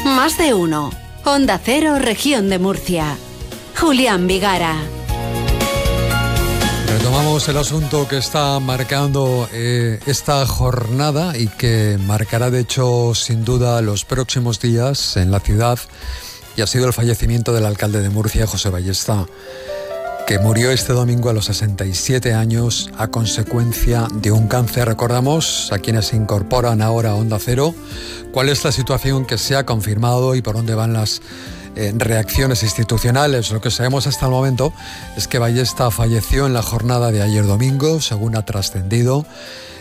Más de uno. Onda Cero, Región de Murcia. Julián Vigara. Retomamos el asunto que está marcando esta jornada y que marcará, de hecho, sin duda, los próximos días en la ciudad, y ha sido el fallecimiento del alcalde de Murcia, José Ballesta, que murió este domingo a los 67 años a consecuencia de un cáncer. Recordamos a quienes se incorporan ahora a Onda Cero cuál es la situación que se ha confirmado y por dónde van las reacciones institucionales. Lo que sabemos hasta el momento es que Ballesta falleció en la jornada de ayer domingo, según ha trascendido.